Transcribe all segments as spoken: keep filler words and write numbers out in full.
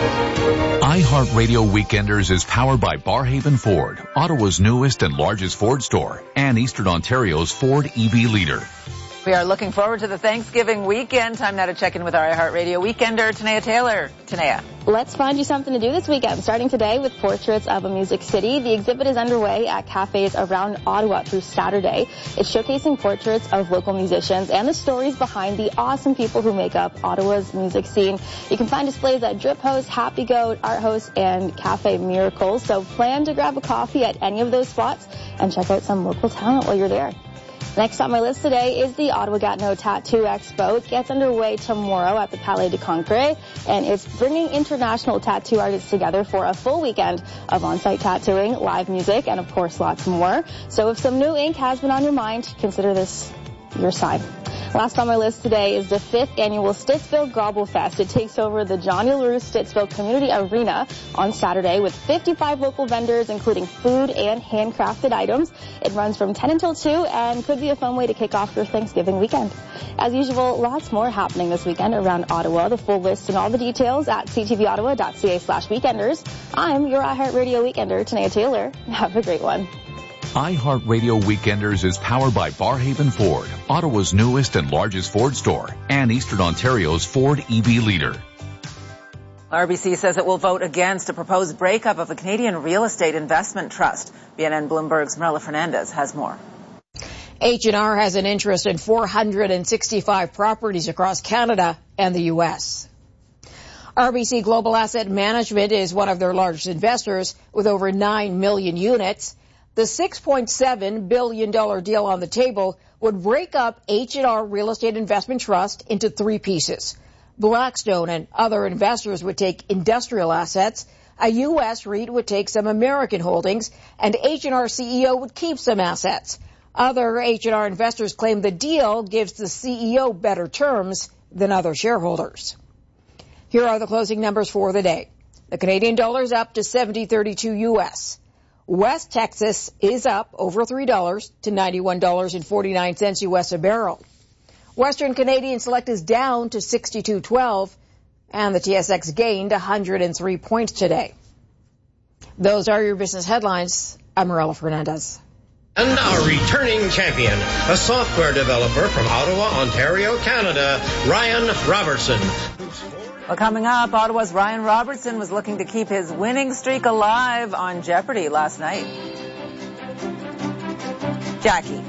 iHeartRadio Weekenders is powered by Barhaven Ford, Ottawa's newest and largest Ford store, and Eastern Ontario's Ford E V leader. We are looking forward to the Thanksgiving weekend. Time now to check in with our iHeartRadio Weekender, Tanea Taylor. Tanea. Let's find you something to do this weekend. Starting today with Portraits of a Music City. The exhibit is underway at cafes around Ottawa through Saturday. It's showcasing portraits of local musicians and the stories behind the awesome people who make up Ottawa's music scene. You can find displays at Drip Host, Happy Goat, Art Host, and Cafe Miracles. So plan to grab a coffee at any of those spots and check out some local talent while you're there. Next on my list today is the Ottawa Gatineau Tattoo Expo. It gets underway tomorrow at the Palais de Congrès, and it's bringing international tattoo artists together for a full weekend of on-site tattooing, live music, and of course lots more. So if some new ink has been on your mind, consider this your sign. Last on my list today is the fifth annual Stittsville Gobble Fest. It takes over the Johnny LaRue Stittsville Community Arena on Saturday with fifty-five local vendors, including food and handcrafted items. It runs from ten until two and could be a fun way to kick off your Thanksgiving weekend. As usual, lots more happening this weekend around Ottawa. The full list and all the details at c t v ottawa dot c a slash weekenders. I'm your iHeartRadio Weekender, Tanea Taylor. Have a great one. iHeartRadio Weekenders is powered by Barhaven Ford, Ottawa's newest and largest Ford store, and Eastern Ontario's Ford E V leader. R B C says it will vote against a proposed breakup of the Canadian Real Estate Investment Trust. B N N Bloomberg's Marilla Fernandez has more. H and R has an interest in four hundred sixty-five properties across Canada and the U S R B C Global Asset Management is one of their largest investors with over nine million units. The six point seven billion dollars deal on the table would break up H and R Real Estate Investment Trust into three pieces. Blackstone and other investors would take industrial assets, a U S REIT would take some American holdings, and H and R C E O would keep some assets. Other H and R investors claim the deal gives the C E O better terms than other shareholders. Here are the closing numbers for the day. The Canadian dollar is up to seventy thirty-two U S. West Texas is up over three dollars to ninety-one dollars and forty-nine cents U S a barrel. Western Canadian Select is down to sixty-two twelve, and the T S X gained one hundred three points today. Those are your business headlines. I'm Marilla Fernandez. And our returning champion, a software developer from Ottawa, Ontario, Canada, Ryan Robertson. Well, coming up, Ottawa's Ryan Robertson was looking to keep his winning streak alive on Jeopardy last night. Jackie.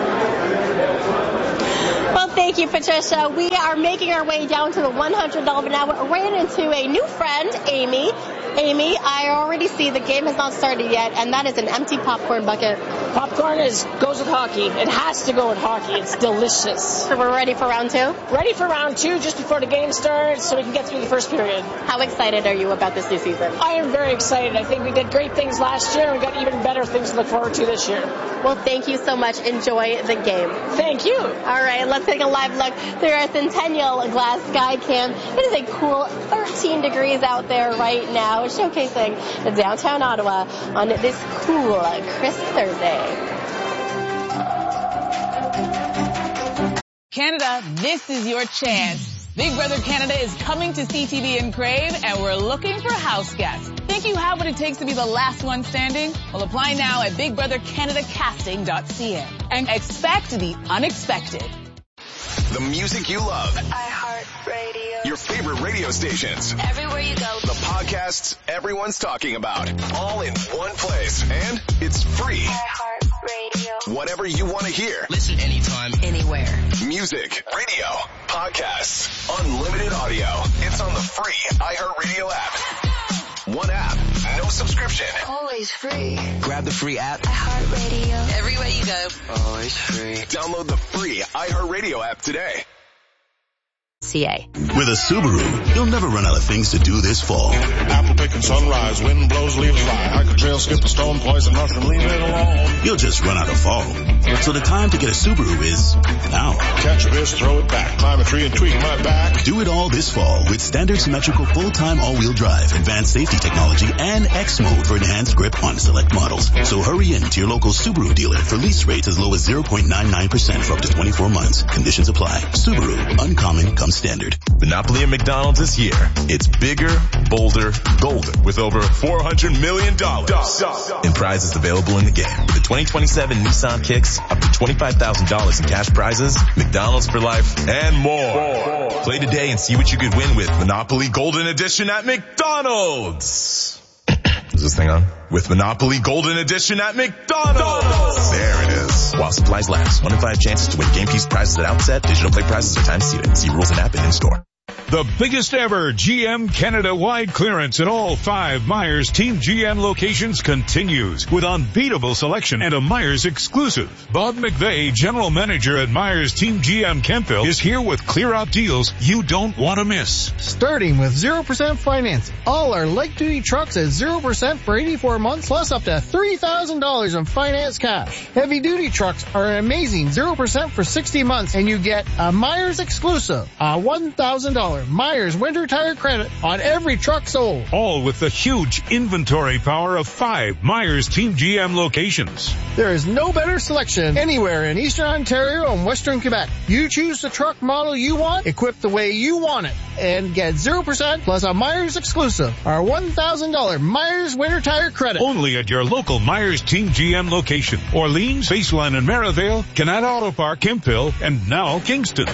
Well, thank you, Patricia. We are making our way down to the one hundred dollars now. We ran into a new friend, Amy. Amy, I already see the game has not started yet, and that is an empty popcorn bucket. Popcorn is goes with hockey. It has to go with hockey. It's delicious. So we're ready for round two? Ready for round two just before the game starts so we can get through the first period. How excited are you about this new season? I am very excited. I think we did great things last year, and we got even better things to look forward to this year. Well, thank you so much. Enjoy the game. Thank you. All right, let's take a live look through our Centennial Glass Sky Cam. It is a cool thirteen degrees out there right now, showcasing downtown Ottawa on this cool, crisp Thursday. Canada, this is your chance. Big Brother Canada is coming to C T V and Crave, and we're looking for house guests. Think you have what it takes to be the last one standing? Well, apply now at big brother canada casting dot c a and expect the unexpected. The music you love. iHeartRadio. Your favorite radio stations. Everywhere you go. The podcasts everyone's talking about. All in one place. And it's free. iHeartRadio. Whatever you want to hear. Listen anytime, anywhere. Music, radio, podcasts, unlimited audio. It's on the free iHeartRadio app. One app, no subscription. Always free. Grab the free app. iHeartRadio. Everywhere you go. Always free. Download the free iHeartRadio app today. C A. With a Subaru, you'll never run out of things to do this fall. Apple picking sunrise, wind blows, leaves fly. Hike a trail, skip a stone, poison mushroom, leave it alone. You'll just run out of fall. So the time to get a Subaru is now. Catch a fish, throw it back, climb a tree and tweak my back. Do it all this fall with standard symmetrical full-time all-wheel drive, advanced safety technology, and X mode for enhanced grip on select models. So hurry in to your local Subaru dealer for lease rates as low as zero point nine nine percent for up to twenty-four months. Conditions apply. Subaru, uncommon comfort. become standard. Monopoly at McDonald's this year. It's bigger, bolder, golder with over four hundred million dollars in prizes available in the game. With the twenty twenty-seven Nissan Kicks, up to twenty-five thousand dollars in cash prizes, McDonald's for life, and more. Play today and see what you could win with Monopoly Golden Edition at McDonald's. Is this thing on? With Monopoly Golden Edition at McDonald's. There it is. While supplies last. One in five chances to win game piece prizes at outset. Digital play prizes are time seated. See rules and app and in store. The biggest ever G M Canada-wide clearance at all five Myers Team G M locations continues with unbeatable selection and a Myers exclusive. Bob McVeigh, General Manager at Myers Team G M Kempville, is here with clear-out deals you don't want to miss. Starting with zero percent financing. All our light-duty trucks at zero percent for eighty-four months, plus up to three thousand dollars in finance cash. Heavy-duty trucks are an amazing zero percent for sixty months, and you get a Myers exclusive, a one thousand dollars Myers winter tire credit on every truck sold. All with the huge inventory power of five Myers Team G M locations. There is no better selection anywhere in Eastern Ontario and Western Quebec. You choose the truck model you want, equipped the way you want it, and get zero percent plus a Myers exclusive, our one thousand dollars Myers winter tire credit. Only at your local Myers Team G M location. Orleans, Baseline and Merivale, Canada Auto Park, Kempville, and now Kingston.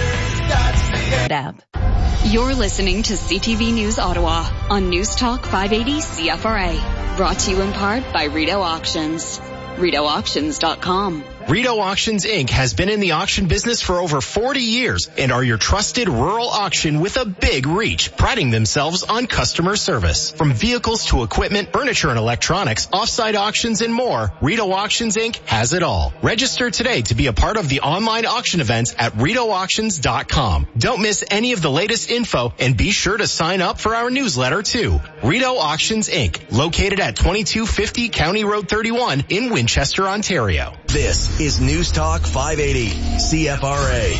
You're listening to C T V News Ottawa on News Talk five eighty C F R A. Brought to you in part by Rideau Auctions. Rideau Auctions dot com. Rideau Auctions, Incorporated has been in the auction business for over forty years and are your trusted rural auction with a big reach, priding themselves on customer service. From vehicles to equipment, furniture and electronics, offsite auctions and more, Rideau Auctions, Incorporated has it all. Register today to be a part of the online auction events at Rideau Auctions dot com. Don't miss any of the latest info and be sure to sign up for our newsletter too. Rideau Auctions, Incorporated, located at twenty-two fifty County Road thirty-one in Winchester, Ontario. This is News Talk five eighty C F R A.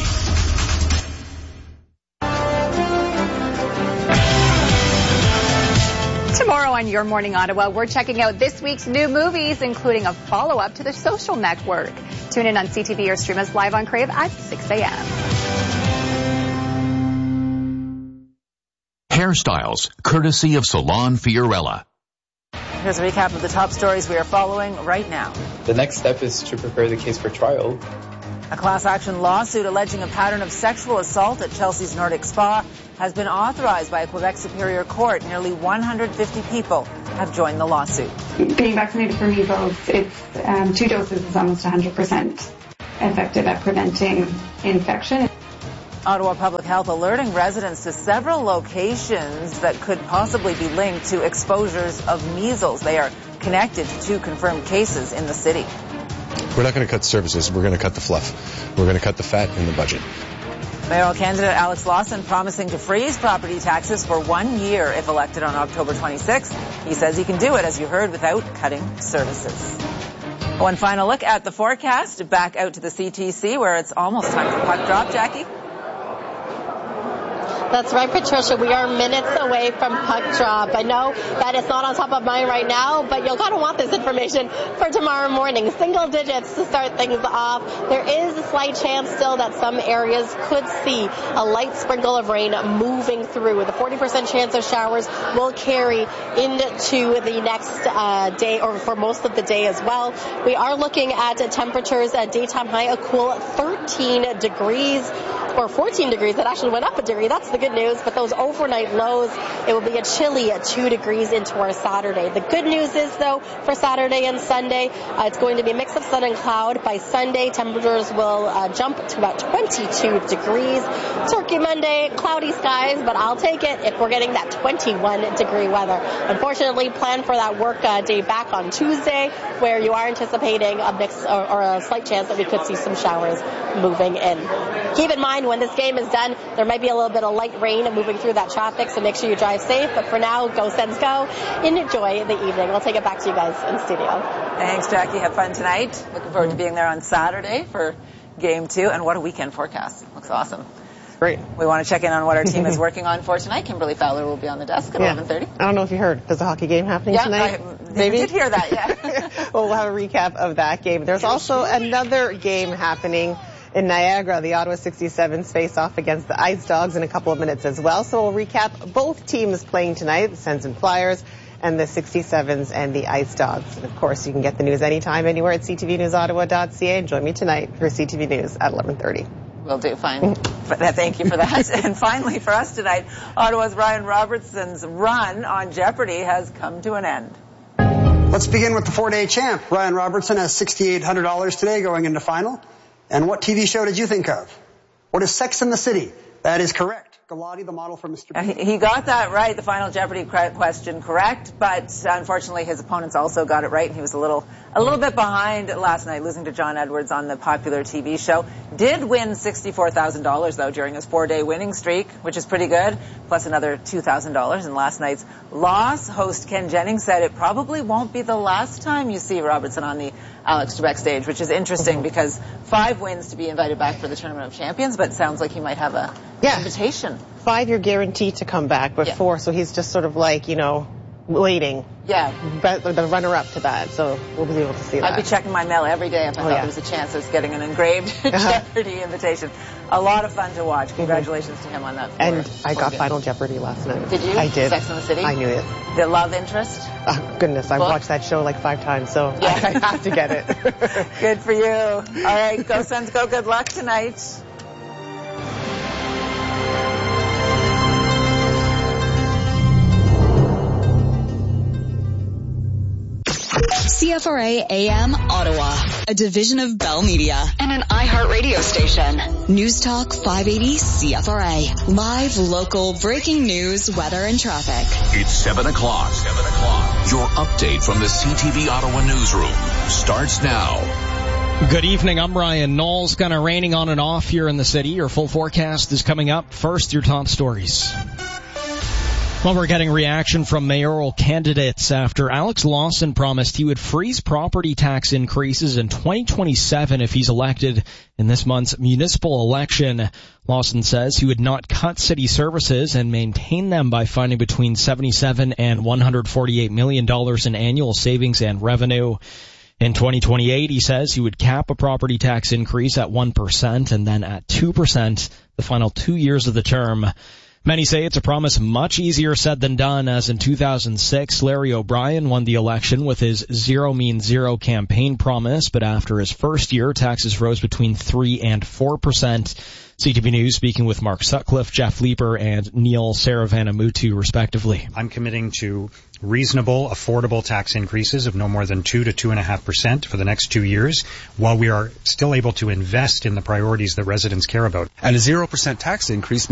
Tomorrow on Your Morning Ottawa, we're checking out this week's new movies, including a follow-up to The Social Network. Tune in on C T V or stream us live on Crave at six a.m. Hairstyles, courtesy of Salon Fiorella. Here's a recap of the top stories we are following right now. The next step is to prepare the case for trial. A class action lawsuit alleging a pattern of sexual assault at Chelsea's Nordic Spa has been authorized by a Quebec Superior Court. Nearly one hundred fifty people have joined the lawsuit. Being vaccinated for measles, it's um, two doses is almost one hundred percent effective at preventing infection. Ottawa Public Health alerting residents to several locations that could possibly be linked to exposures of measles. They are connected to two confirmed cases in the city. We're not going to cut services. We're going to cut the fluff. We're going to cut the fat in the budget. Mayoral candidate Alex Lawson promising to freeze property taxes for one year if elected on October twenty-sixth. He says he can do it, as you heard, without cutting services. One final look at the forecast. Back out to the C T C where it's almost time for puck drop. Jackie? That's right, Patricia. We are minutes away from puck drop. I know that it's not on top of mind right now, but you'll kind of want this information for tomorrow morning. Single digits to start things off. There is a slight chance still that some areas could see a light sprinkle of rain moving through. The forty percent chance of showers will carry into the next uh, day, or for most of the day as well. We are looking at temperatures at daytime high, a cool thirteen degrees, or fourteen degrees. That actually went up a degree. That's the good news, but those overnight lows, it will be a chilly two degrees into our Saturday. The good news is, though, for Saturday and Sunday, uh, it's going to be a mix of sun and cloud. By Sunday, temperatures will uh, jump to about twenty-two degrees. Turkey Monday, cloudy skies, but I'll take it if we're getting that twenty-one degree weather. Unfortunately, plan for that work uh, day back on Tuesday, where you are anticipating a mix or, or a slight chance that we could see some showers moving in. Keep in mind, when this game is done, there might be a little bit of light rain moving through that traffic, so make sure you drive safe. But for now, go Sens go. Enjoy the evening. I'll take it back to you guys in studio. Thanks, Jackie. Have fun tonight. Looking forward to being there on Saturday for game two. And what a weekend forecast. Looks awesome. Great. We want to check in on what our team is working on for tonight. Kimberly Fowler will be on the desk at yeah. eleven thirty. I don't know if you heard. There's a hockey game happening yeah, tonight. I Maybe? did hear that, yeah. Well, we'll have a recap of that game. There's also another game happening In Niagara, the Ottawa sixty-sevens face off against the Ice Dogs in a couple of minutes as well. So we'll recap both teams playing tonight, the Sens and Flyers, and the sixty-sevens and the Ice Dogs. And of course, you can get the news anytime, anywhere at c t v news ottawa dot c a. And join me tonight for C T V News at eleven thirty. Will do. Fine. Thank you for that. And finally, for us tonight, Ottawa's Ryan Robertson's run on Jeopardy has come to an end. Let's begin with the four-day champ. Ryan Robertson has six thousand eight hundred dollars today going into final. And what T V show did you think of? What is Sex and the City? That is correct. Galati, the model for Mister Uh, he, he got that right, the final Jeopardy question correct, but unfortunately his opponents also got it right. He was a little a little bit behind last night, losing to John Edwards on the popular T V show. Did win sixty-four thousand dollars, though, during his four-day winning streak, which is pretty good, plus another two thousand dollars in last night's loss. Host Ken Jennings said it probably won't be the last time you see Robertson on the Alex Trebek stage, which is interesting because five wins to be invited back for the Tournament of Champions, but it sounds like he might have a yeah. invitation. Five-year guarantee to come back, but yeah. four, so he's just sort of like, you know, waiting. Yeah. But the runner-up to that, so we'll be able to see that. I'd be checking my mail every day if I oh, thought yeah. there was a chance of getting an engraved Jeopardy invitation. A lot of fun to watch. Congratulations mm-hmm. to him on that. Four, and I got game. Final Jeopardy last night. Did you? I did. Sex and the City? I knew it. The love interest? Oh, goodness, I've Book? watched that show like five times, so yeah. I, I have to get it. Good for you. All right, go Sens, go. Good luck tonight. C F R A A M Ottawa, a division of Bell Media and an iHeartRadio station. News Talk five eighty C F R A. Live, local, breaking news, weather, and traffic. It's seven o'clock. seven o'clock. Your update from the C T V Ottawa newsroom starts now. Good evening, I'm Ryan Knowles. Kind of raining on and off here in the city. Your full forecast is coming up. First, your top stories. Well, we're getting reaction from mayoral candidates after Alex Lawson promised he would freeze property tax increases in twenty twenty-seven if he's elected in this month's municipal election. Lawson says he would not cut city services and maintain them by finding between seventy-seven and one hundred forty-eight million dollars in annual savings and revenue. In twenty twenty-eight, he says he would cap a property tax increase at one percent and then at two percent the final two years of the term. Many say it's a promise much easier said than done, as in two thousand six, Larry O'Brien won the election with his Zero Means Zero campaign promise, but after his first year, taxes rose between three and four percent. C T V News speaking with Mark Sutcliffe, Jeff Leeper, and Neil Saravanamutu, respectively. I'm committing to reasonable, affordable tax increases of no more than two to two and a half percent for the next two years, while we are still able to invest in the priorities that residents care about. And a zero percent tax increase